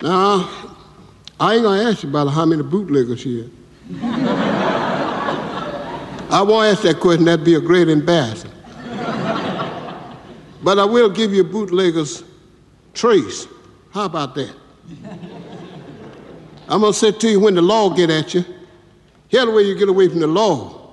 Now, I ain't going to ask you about how many bootleggers here. I won't ask that question. That'd be a great embarrassment. But I will give you a bootlegger's trace. How about that? I'm going to say to you, when the law get at you, here's the way you get away from the law.